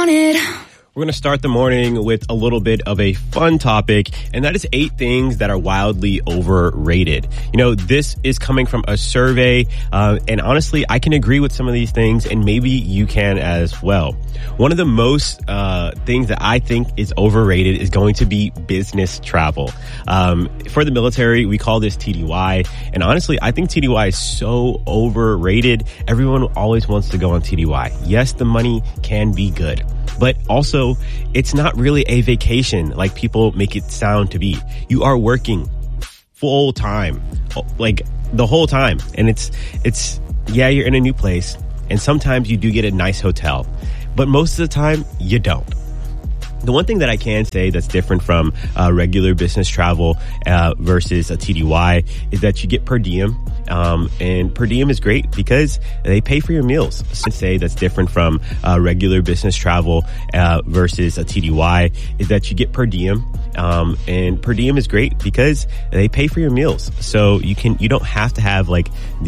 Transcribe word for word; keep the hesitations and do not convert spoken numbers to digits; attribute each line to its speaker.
Speaker 1: want it.
Speaker 2: We're going to start the morning with a little bit of a fun topic, and that is eight things that are wildly overrated. You know, this is coming from a survey, uh, and honestly, I can agree with some of these things, and maybe you can as well. One of the most uh things that I think is overrated is going to be business travel. Um, for the military, we call this T D Y, and honestly, I think T D Y is so overrated. Everyone always wants to go on T D Y. Yes, the money can be good, but also it's not really a vacation like people make it sound to be. You are working full time, like the whole time, and it's it's yeah, you're in a new place, and sometimes you do get a nice hotel. But most of the time, you don't. The one thing that I can say that's different from uh, regular business travel uh, versus a T D Y is that you get per diem. Um, and per diem is great because they pay for your meals. So say that's different from uh, regular business travel uh, versus a T D Y is that you get per diem. Um, and per diem is great because they pay for your meals. So you can you don't have to have like the